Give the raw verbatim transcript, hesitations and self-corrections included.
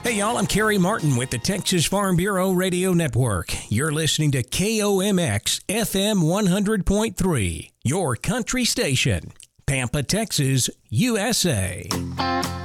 Hey y'all, I'm Kerry Martin with the Texas Farm Bureau Radio Network. You're listening to K O M X F M one hundred point three, your country station, Pampa, Texas, U S A.